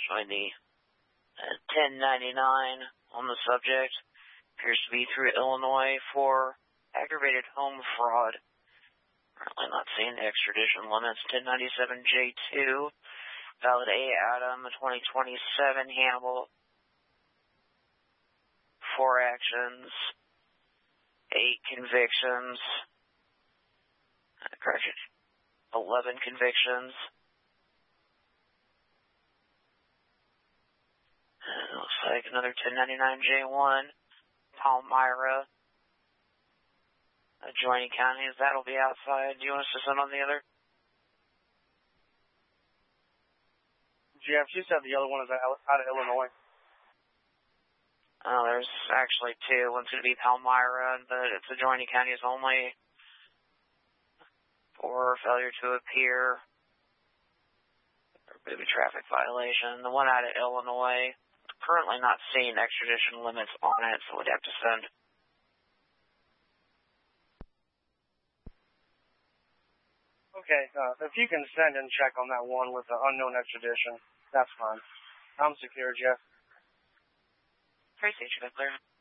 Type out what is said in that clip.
showing the 1099 on the subject. Appears to be through Illinois for aggravated home fraud. Currently not seeing the extradition limits. 1097J2, valid A. Adam, 2027 Hannibal. 4 actions, 8 convictions, 11 convictions. It looks like another 1099J1, Palmyra, adjoining counties. That'll be outside. Do you want us to send on the other? Jeff, you said the other one is out of Illinois. Oh, there's actually 2. One's going to be Palmyra, but it's adjoining counties only for failure to appear or maybe traffic violation. The one out of Illinois, currently not seeing extradition limits on it, so we'd have to send. Okay, if you can send and check on that one with the unknown extradition, that's fine. I'm secure, Jeff. Appreciate you, Clear.